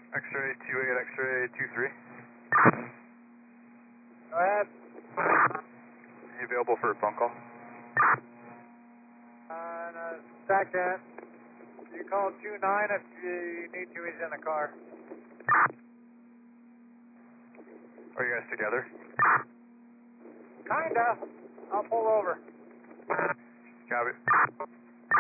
X-ray 28, X-ray 23. Go ahead. Are you available for a phone call? Second. You call 29 if you need to. He's in the car. Are you guys together? Kinda. I'll pull over. Copy.